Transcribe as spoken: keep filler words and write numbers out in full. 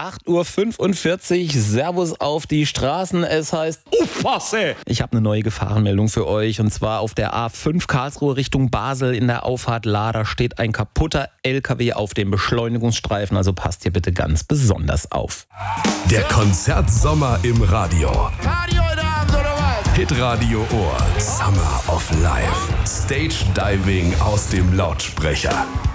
acht Uhr fünfundvierzig. Servus auf die Straßen. Es heißt Aufpasse! Ich habe eine neue Gefahrenmeldung für euch. Und zwar auf der A fünf Karlsruhe Richtung Basel in der Auffahrt Lader steht ein kaputter L K W auf dem Beschleunigungsstreifen. Also passt hier bitte ganz besonders auf. Der Konzertsommer im Radio. Party heute Abend, oder was? Hitradio Ohr. Summer of Life. Stage Diving aus dem Lautsprecher.